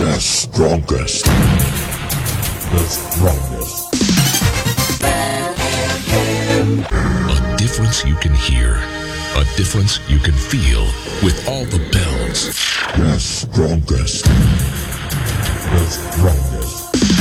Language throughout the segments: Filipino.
The strongest. The strongest. A difference you can hear. A difference you can feel with all the bells. The strongest. The strongest.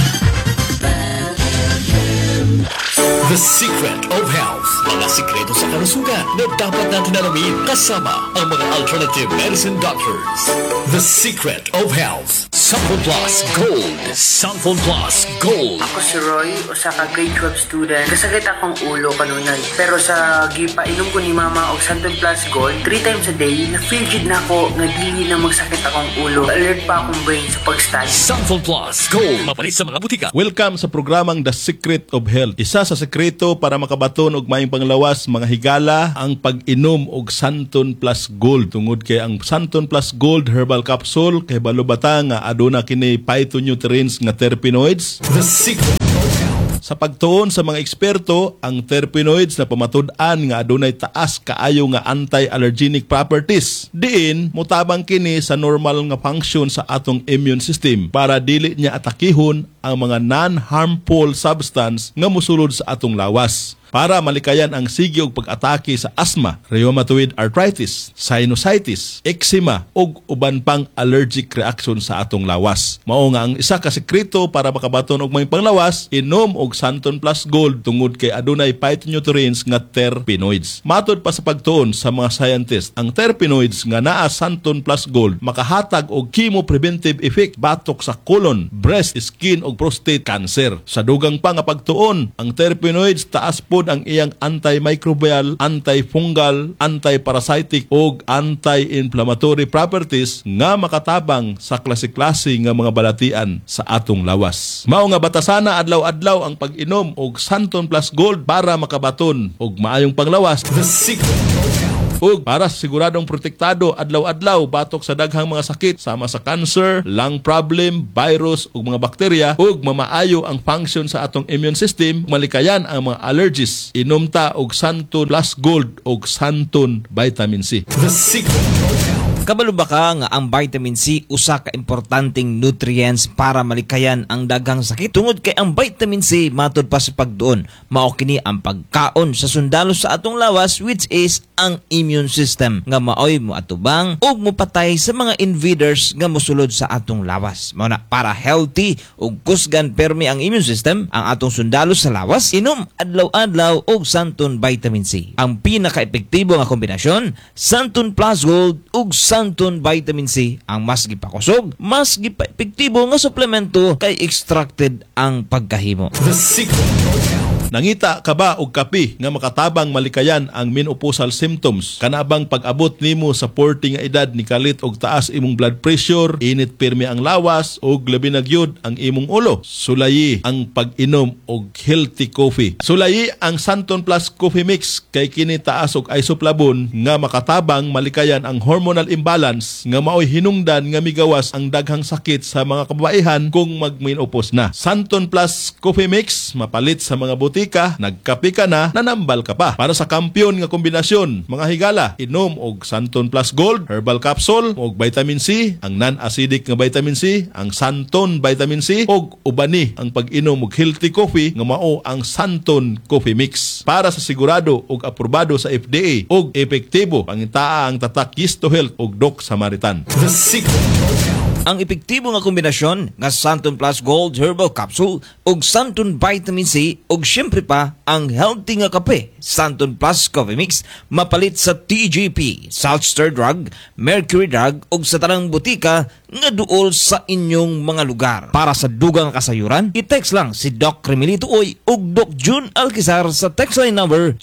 The Secret of Health. Mga sikreto sa kalusugan na dapat natin alamin kasama ang mga alternative medicine doctors. The Secret of Health. Sample Plus Gold. Sample Plus Gold. Ako si Roy, usa ka grade 12 student. Kasakit akong ulo kanunan. Pero sa gipainom ko ni mama og Santon Plus Gold 3 times a day, na-feel jud na ako nga dili na magsakit akong ulo. Alert pa akong brain sa pag-study. Sample Plus Gold. Mapalit sa mga butika. Welcome sa programang The Secret of Health. Isa sa sekreto para makabaton og maayong panglawas mga higala ang pag-inom og Santon Plus Gold. Tungod kay ang Santon Plus Gold Herbal Capsule kay balubata nga aduna kini phytonutrients nga terpenoids. The Secret of Health. Sa pagtuon sa mga eksperto, ang terpenoids na pamatud-an nga adunay taas kaayo nga anti-allergenic properties. Diin, mutabang kini sa normal nga function sa atong immune system para dili niya atakihon ang mga non-harmful substance nga mosulod sa atong lawas. Para malikayan ang sige og pag-atake sa asthma, rheumatoid arthritis, sinusitis, eczema ug uban pang allergic reaction sa atong lawas. Mao nga ang isa ka sekreto para makabaton og may panglawas, inom og Santon Plus Gold tungod kay adunay phytonutrients nga terpenoids. Matod pa sa pagtuon sa mga scientists, ang terpenoids nga naa Santon Plus Gold makahatag og chemopreventive effect batok sa colon, breast, skin ug prostate cancer. Sa dugang pa nga pagtuon, ang terpenoids taas po ang iyang antimicrobial, antifungal, antiparasitic ug anti-inflammatory properties nga makatabang sa klase-klase nga mga balatian sa atong lawas. Mao nga batasana adlaw-adlaw ang pag-inom og Santon Plus Gold para makabaton og maayong panglawas. The Secret of Health. Ug para siguradong protektado adlaw-adlaw batok sa daghang mga sakit sama sa cancer, lung problem, virus ug mga bakterya ug mamaayo ang function sa atong immune system, malikayan ang mga allergies. Inom ta og Santon Plus Gold ug Santon Vitamin C. The Secret of Health. Kabalo ba ka nga ang vitamin C usa ka importanteng nutrients para malikayan ang daghang sakit? Tungod kay ang vitamin C matod pa sa pagduon, mao kini ang pagkaon sa sundalo sa atong lawas which is ang immune system nga maoy mo atubang ug mopatay sa mga invaders nga mosulod sa atong lawas. Mao na para healthy ug kusgan permi ang immune system ang atong sundalo sa lawas, inom adlaw-adlaw og Santon Vitamin C. Ang pinaka-epektibo nga kombinasyon, Santon Plus Gold ug Santon Vitamin C ang mas gipakusog, mas gipa-epektibo nga suplemento kay extracted ang pagkahimo. The Secret of Health. Nangita ka ba og kape nga makatabang malikayan ang menopausal symptoms? Kanabang pag-abot nimo sa 40 nga edad ni kalit og taas imong blood pressure, init pirmi ang lawas ug labi na gyud ang imong ulo. Sulayi ang pag-inom og healthy coffee. Sulayi ang Santon Plus Coffee Mix kay kini taas og isoflavone nga makatabang malikayan ang hormonal imbalance nga maoy hinungdan nga migawas ang daghang sakit sa mga kababaihan kung mag-menopause na. Santon Plus Coffee Mix mapalit sa mga buti nagkape ka na, nanambal ka pa. Para sa kampiyon nga kombinasyon, mga higala, inom og Santon Plus Gold, Herbal Capsule, og Vitamin C, ang non-acidic nga Vitamin C, ang Santon Vitamin C, og ubani ang pag-inom og healthy coffee nga mao ang Santon Coffee Mix. Para sa sigurado og aprobado sa FDA og epektibo, pangintaa ang tatak Yeast to Health og Doc Samaritan. The Secret of Health. Ang epektibo nga kombinasyon nga Santon Plus Gold Herbal Capsule ug Santon Vitamin C ug syempre pa ang healthy nga kape Santon Plus Coffee Mix mapalit sa TGP, Salt Stir Drug, Mercury Drug ug sa tanang butika nga duol sa inyong mga lugar. Para sa dugang kasayuran, i-text lang si Doc Remilito Oy ug Doc June Alquizar sa text line number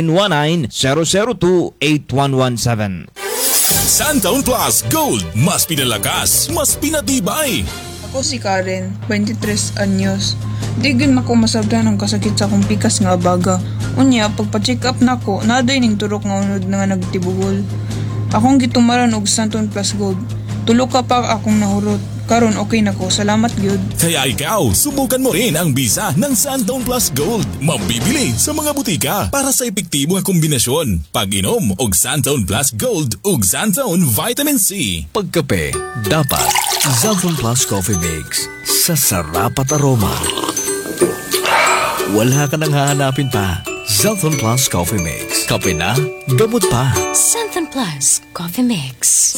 0919-002-8117. Santon Plus Gold. Mas pinalakas, mas pinatibay. Ako si Karen, 23 anyos. Di gyud mako masabdan ang kasakit sa akong pikas nga baga. Unya, pagpa-check up nako, naday ning turok nga unod nga nagtibugol. Akong gitumaran og Santon Plus Gold. Tulo ka pa akong nahurot. Karon okay na ko. Salamat gyud. Kaya ikaw, subukan mo rin ang bisa ng Santone Plus Gold. Mabibili sa mga butika para sa epektibo nga kombinasyon. Pag-inom og Santone Plus Gold ug Santone Vitamin C. Pagkape, dapat Xantone Plus Coffee Mix sa sarap at aroma. Wala ka nang hahanapin pa. Xantone Plus Coffee Mix. Kape na, gamot pa. Xanthan Plus Coffee Mix.